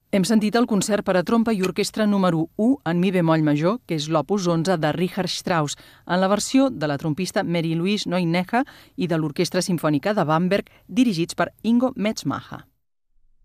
Hem sentit el concert per a trompa i orquestra número 1 en mi bemoll major, que és l'opus 11 de Richard Strauss, en la versió de la trompista Mary Louise Neunnecher i de l'Orquestra Simfònica de Bamberg, dirigits per Ingo Metzmacher.